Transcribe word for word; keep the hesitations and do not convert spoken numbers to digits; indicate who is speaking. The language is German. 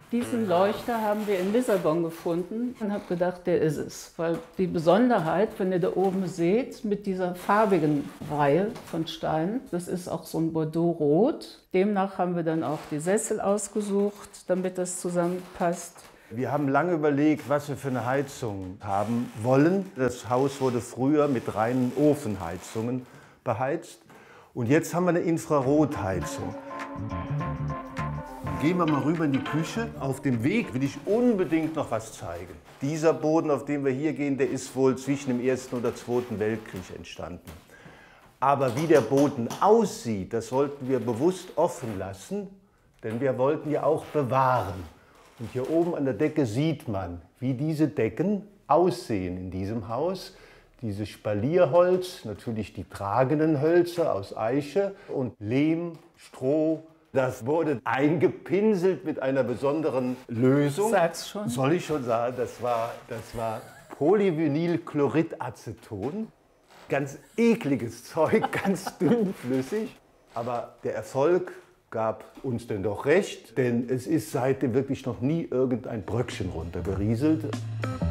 Speaker 1: Diesen Leuchter haben wir in Lissabon gefunden und habe gedacht, der ist es. Weil die Besonderheit, wenn ihr da oben seht, mit dieser farbigen Reihe von Steinen, das ist auch so ein Bordeaux-Rot. Demnach haben wir dann auch die Sessel ausgesucht, damit das zusammenpasst.
Speaker 2: Wir haben lange überlegt, was wir für eine Heizung haben wollen. Das Haus wurde früher mit reinen Ofenheizungen beheizt. Und jetzt haben wir eine Infrarotheizung. Gehen wir mal rüber in die Küche. Auf dem Weg will ich unbedingt noch was zeigen. Dieser Boden, auf dem wir hier gehen, der ist wohl zwischen dem Ersten und dem Zweiten Weltkrieg entstanden. Aber wie der Boden aussieht, das wollten wir bewusst offen lassen, denn wir wollten ja auch bewahren. Und hier oben an der Decke sieht man, wie diese Decken aussehen in diesem Haus. Dieses Spalierholz, natürlich die tragenden Hölzer aus Eiche und Lehm, Stroh. Das wurde eingepinselt mit einer besonderen Lösung.
Speaker 1: Sag's schon.
Speaker 2: Soll ich schon sagen, das war, das war Polyvinylchloridaceton. Ganz ekliges Zeug, ganz dünnflüssig. Aber der Erfolg gab uns denn doch recht, denn es ist seitdem wirklich noch nie irgendein Bröckchen runtergerieselt.